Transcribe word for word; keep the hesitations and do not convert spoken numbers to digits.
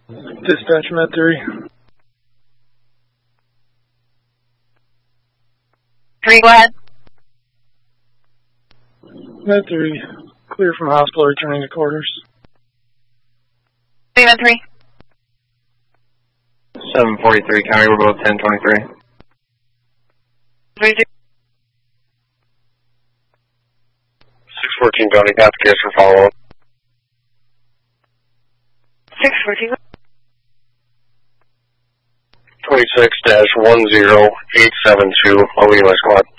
Dispatch Med three. Three, go ahead. Med three, clear from hospital, returning to quarters. Three, Med three. seven forty-three, County, we're both ten twenty-three. Three, zero. six fourteen, County, application follow-up. Six, fourteen. twenty-six dash one zero eight seven two, I'll leave my squad.